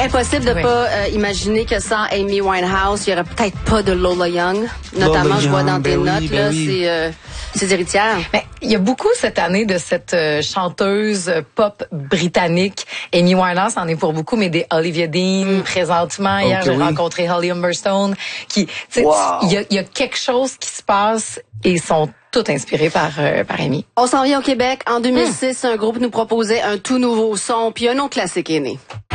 Impossible de pas imaginer que sans Amy Winehouse, il y aurait peut-être pas de Lola Young. Notamment, Lola je vois Young, dans tes notes, là, ses héritières. Mais il y a beaucoup cette année de cette chanteuse pop britannique. Amy Winehouse en est pour beaucoup, mais des Olivia Dean présentement. Hier, j'ai rencontré Holly Humberstone. Il y a quelque chose qui se passe et ils sont toutes inspirées par Amy. On s'en vient au Québec. En 2006, un groupe nous proposait un tout nouveau son, puis un autre classique est né.